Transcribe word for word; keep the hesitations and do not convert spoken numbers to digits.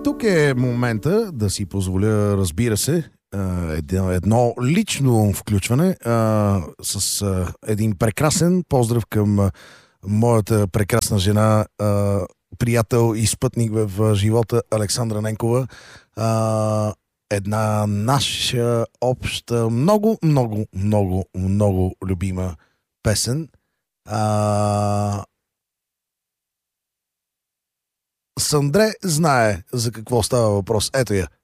Тук е момента да си позволя, разбира се, едно, едно лично включване а, с а, един прекрасен поздрав към а, моята прекрасна жена, а, приятел и спътник в живота Александра Ненкова. А, една наша обща, много, много, много, много любима песен. А, Сандре знае за какво става въпрос. Ето я.